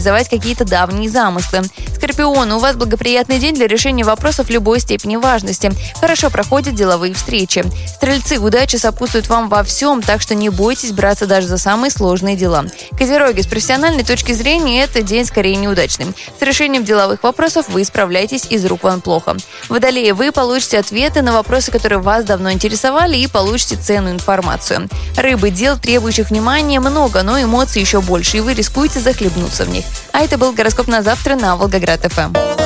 реализовать какие-то давние замыслы. Скорпионы, у вас благоприятный день для решения вопросов любой степени важности. Хорошо проходят деловые встречи. Стрельцы, удача сопутствует вам во всем, так что не бойтесь браться даже за самые сложные дела. Козероги, с профессиональной точки зрения, это день скорее неудачный. С решением деловых вопросов вы справляетесь из рук вон плохо. Водолеи, вы получите ответы на вопросы, которые вас давно интересовали, и получите ценную информацию. Рыбы, дел, требующих внимания, много, но эмоций еще больше, и вы рискуете захлебнуться в них. А это был гороскоп на завтра на Волгоград ФМ.